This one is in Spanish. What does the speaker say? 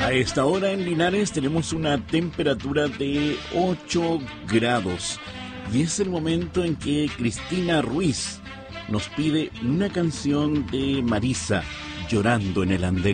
A esta hora en Linares tenemos una temperatura de 8 grados y es el momento en que Cristina Ruiz nos pide una canción de Marisa, Llorando en el Andén.